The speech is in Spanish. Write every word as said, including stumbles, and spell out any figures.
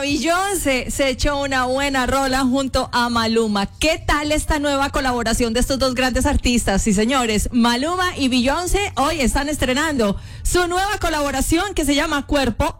Beyoncé se echó una buena rola junto a Maluma. ¿Qué tal esta nueva colaboración de estos dos grandes artistas? Sí, señores, Maluma y Beyoncé hoy están estrenando su nueva colaboración que se llama Cuerpo